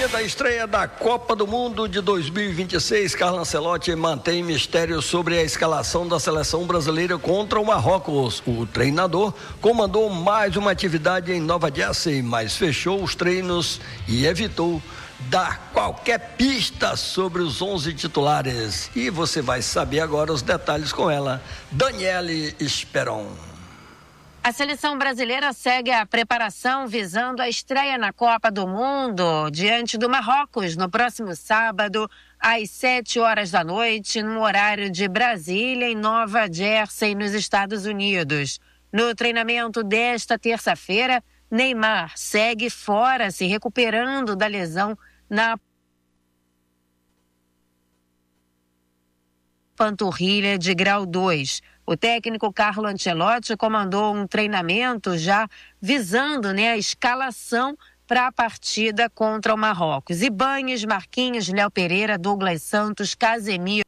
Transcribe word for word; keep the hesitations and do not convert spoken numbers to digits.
dia da estreia da Copa do Mundo de dois mil e vinte e seis, Carlo Ancelotti mantém mistério sobre a escalação da seleção brasileira contra o Marrocos. O treinador comandou mais uma atividade em Nova Jersey, mas fechou os treinos e evitou dar qualquer pista sobre os onze titulares. E você vai saber agora os detalhes com ela, Daniele Esperon. A seleção brasileira segue a preparação visando a estreia na Copa do Mundo diante do Marrocos no próximo sábado, às sete horas da noite, no horário de Brasília, em Nova Jersey, nos Estados Unidos. No treinamento desta terça-feira, Neymar segue fora, se recuperando da lesão na panturrilha de grau dois. O técnico Carlo Ancelotti comandou um treinamento já visando, né, a escalação para a partida contra o Marrocos. Ibañez, Marquinhos, Léo Pereira, Douglas Santos, Casemiro